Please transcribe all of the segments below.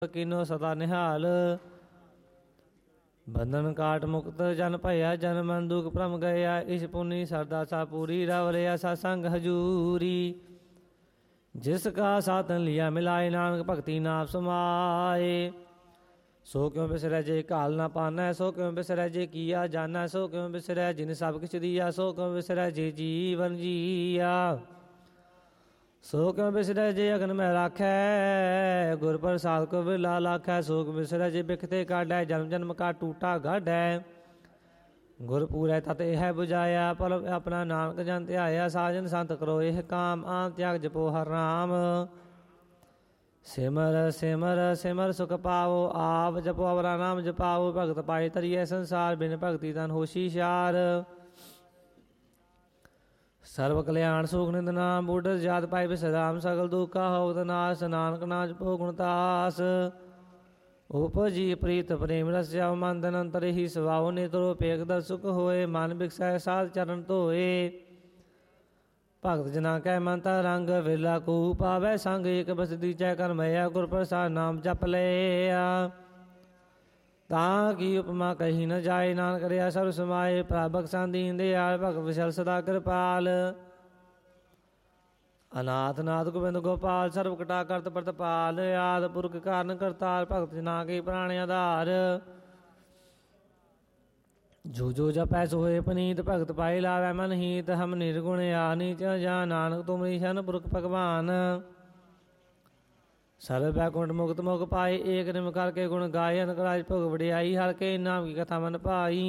कीनो सदा निहाल। बंधन काट मुक्त जन भया जन मन दुख भ्रम गया। इस पुनि सरदा सा पूरी रव लिया सत्संग हजूरी। जिसका साधन लिया मिलाए नानक भगति नाम समाए। सो क्यों बिसरै जे काल ना पाना, सो क्यों बिसरै जे किया जाना, सो क्यों बिसरै जिन सब किछ दिया, सो क्यों बिसरै जे जीवन जिया। सो क्यों बिसरै जे अगन में राखै, गुर प्रसाद को बिरला लाखै। सो क्यों बिसरै जे बिखते काढै, जन्म जन्म का टूटा गढ़ै। गुर पूरै तत यह बुझाया, पर अपना नानक जन ध्याया। साजन संत करो यह काम, आम त्याग जपो हर नाम। सिमर सिमर सिमर सुख पाओ, आप जपो अवरा नाम जपाओ। भगत पाए तरिए संसार, बिन भगति तन होशी शार। सर्व कल्याण सुख निंद नाम, बूढ़ जात पाए विश्राम। सगल दुख का होत नाश, नानक नाम जपो गुणतास। उपजी प्रीत प्रेम रस जाओ, मन धन अंतर ही स्वभाव। नेत्रो पेख दर सुख होए, मन बिकसै साध चरण धोए। भगत जना कै मन रंग, विरला को पावै संग। एक बस दीजै कर मैया, गुर प्रसाद नाम जप लिया। ताकि उपमा कही न जाए, नानक रिया सर्व समाए। प्रभक दीन दयाल, भगत विशल सदा कृपाल। अनाथ नाथ गोविंद गोपाल, सर्व कटा करत प्रतपाल। आद पुरख कारण करतार, भगत जना के प्राण आधार। जो जो जपै सोए पनीत, भगत पाए लावै मन हीत। हम निर्गुण या नीच जान, नानक तुमरी शन पुरख भगवान। सर्व बैकुंठ मुक्त मुख पाए, एक निम करके गुण गाय। अनकराज भोग वडियाई, हर के नाम की कथा मन पाई।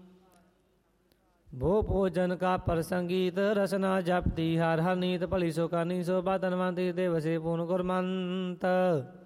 भो भोजन का प्रसंगीत, रसना जपती हर हर नीत। भली सो करनी सो बात, हनुमंत दे बसे पूर्ण गुरमंत।